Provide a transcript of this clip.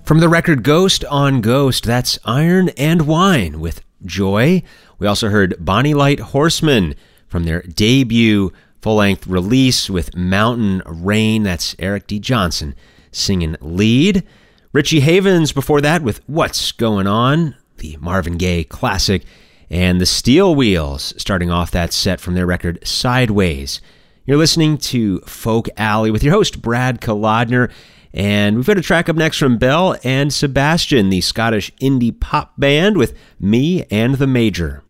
From the record Ghost on Ghost, that's Iron and Wine with Joy. We also heard Bonnie Light Horseman from their debut full-length release with Mountain Rain. That's Eric D. Johnson singing lead. Richie Havens before that with What's Going On, the Marvin Gaye classic. And the Steel Wheels starting off that set from their record Sideways. You're listening to Folk Alley with your host Brad Kolodner. And we've got a track up next from Belle and Sebastian, the Scottish indie pop band, with Me and the Major.